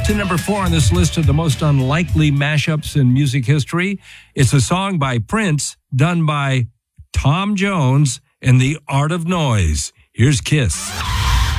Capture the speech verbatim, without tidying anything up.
to number four on this list of the most unlikely mashups in music history. It's a song by Prince done by Tom Jones and The Art of Noise. Here's Kiss.